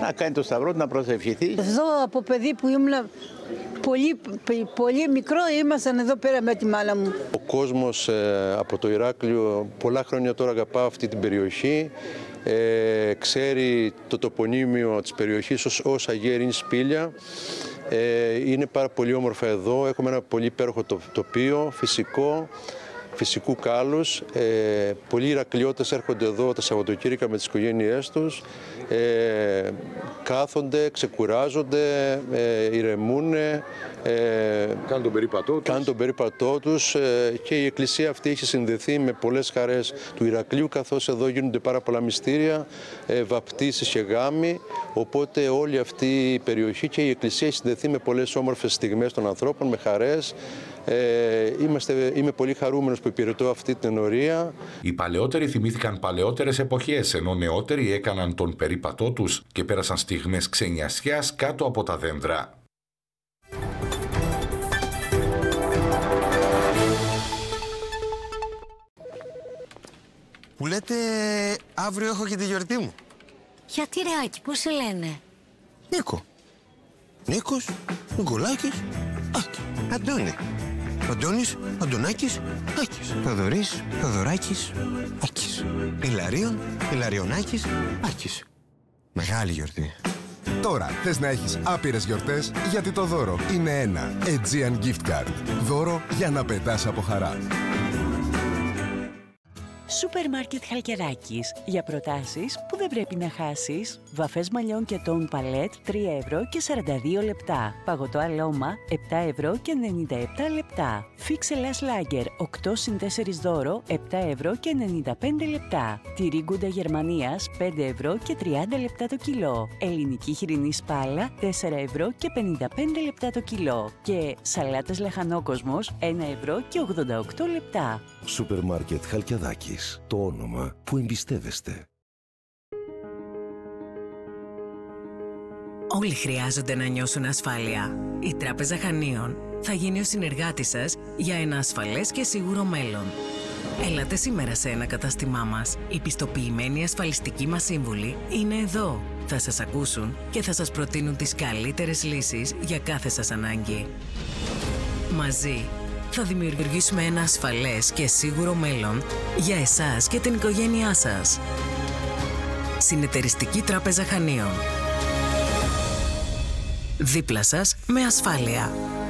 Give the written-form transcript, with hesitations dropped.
να κάνει το σταυρό, να προσευχηθεί. Εδώ από παιδί που ήμουν πολύ μικρό ήμασταν εδώ πέρα με τη μάνα μου. Ο κόσμος από το Ηράκλειο πολλά χρόνια τώρα αγαπά αυτή την περιοχή. Ξέρει το τοπονύμιο της περιοχής ως Αγία Ειρήνη Σπήλια. Είναι πάρα πολύ όμορφα εδώ. Έχουμε ένα πολύ υπέροχο τοπίο, φυσικού κάλους. Πολλοί Ηρακλειώτες έρχονται εδώ τα Σαββατοκύριακα με τις οικογένειές τους. Κάθονται, ξεκουράζονται, ηρεμούν. Κάνουν τον περίπατό τους. Και η εκκλησία αυτή έχει συνδεθεί με πολλές χαρές του Ηρακλείου, καθώς εδώ γίνονται πάρα πολλά μυστήρια, βαπτίσεις και γάμοι. Οπότε όλη αυτή η περιοχή και η εκκλησία έχει συνδεθεί με πολλές όμορφες στιγμές των ανθρώπων, με χαρές. Είμαι πολύ χαρούμενος που υπηρετώ αυτή την ενορία. Οι παλαιότεροι θυμήθηκαν παλαιότερες εποχές, ενώ νεότεροι έκαναν τον περίπατό τους και πέρασαν στιγμές ξενιασιάς κάτω από τα δέντρα. Που λέτε αύριο έχω και τη γιορτή μου. Γιατί ρε Άκη, πώς σε λένε? Νίκο. Νίκος, Νικολάκης, Άκη. Αντώνη. Αντώνης, Αντωνάκης, Άκης. Θοδωρής, Θοδωράκης, Άκης. Ηλαρίων, Ηλαριονάκης, Άκης. Μεγάλη γιορτή. Τώρα θες να έχεις άπειρες γιορτές, γιατί το δώρο είναι ένα Aegean Gift Card. Δώρο για να πετάς από χαρά. Σούπερ μάρκετ Χαλκιδάκης. Για προτάσεις που δεν πρέπει να χάσεις. Βαφές μαλλιών και τόν παλέτ 3 ευρώ και 42 λεπτά. Παγωτό αλώμα 7 ευρώ και 97 λεπτά. Φίξ Ελλάς Λάγκερ 8+4 δώρο 7 ευρώ και 95 λεπτά. Τυρί Γκούντα Γερμανίας 5 ευρώ και 30 λεπτά το κιλό. Ελληνική χοιρινή σπάλα 4 ευρώ και 55 λεπτά το κιλό. Και σαλάτες Λαχανόκοσμος 1 ευρώ και 88 λεπτά. Σούπερ μάρκετ Χαλκιδάκης. Το όνομα που εμπιστεύεστε. Όλοι χρειάζονται να νιώσουν ασφάλεια. Η Τράπεζα Χανίων θα γίνει ο συνεργάτης σας για ένα ασφαλές και σίγουρο μέλλον. Έλατε σήμερα σε ένα κατάστημά μας. Οι πιστοποιημένοι ασφαλιστικοί μας σύμβουλοι είναι εδώ. Θα σας ακούσουν και θα σας προτείνουν τις καλύτερες λύσεις για κάθε σας ανάγκη. Μαζί θα δημιουργήσουμε ένα ασφαλές και σίγουρο μέλλον για εσάς και την οικογένειά σας. Συνεταιριστική Τράπεζα Χανίων. Δίπλα σας με ασφάλεια.